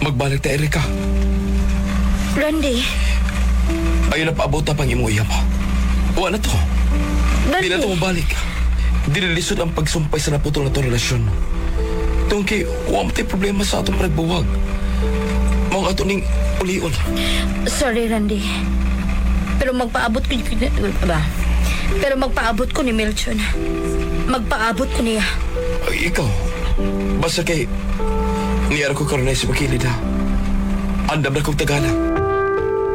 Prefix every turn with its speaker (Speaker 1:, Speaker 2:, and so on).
Speaker 1: magbalik ta Erika.
Speaker 2: Randy.
Speaker 1: Ayun na paabot na pang imuya pa. Wa na to. Di na to
Speaker 2: Randy.
Speaker 1: mabalik. Dinilisod ang pagsumpay sa naputol na to relasyon. Tungki, wa mo tayo problema sa atong pagbuwag. Mga ato ning ulion.
Speaker 2: Sorry, Randy. Pero magpaabot ko ba? Pero magpaabot ko ni Milton. Magpaabot ko niya.
Speaker 1: Ay, ikaw, basta kay niyara ko karon na si Makilid ha. Andam na kong tagala.